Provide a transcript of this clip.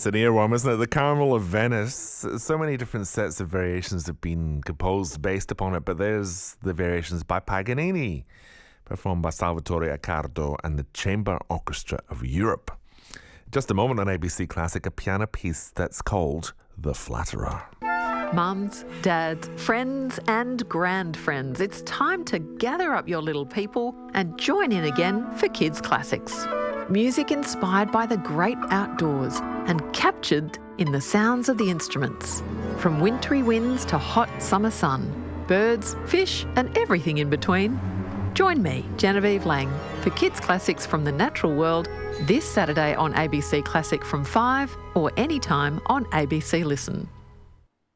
It's an earworm, isn't it? The Carnival of Venice. So many different sets of variations have been composed based upon it, but there's the variations by Paganini, performed by Salvatore Accardo and the Chamber Orchestra of Europe. Just a moment on ABC Classic, a piano piece that's called The Flatterer. Mums, dads, friends and grandfriends, it's time to gather up your little people and join in again for Kids Classics. Music inspired by the great outdoors and captured in the sounds of the instruments. From wintry winds to hot summer sun, birds, fish and everything in between. Join me, Genevieve Lang, for Kids Classics from the Natural World this Saturday on ABC Classic from 5 or anytime on ABC Listen.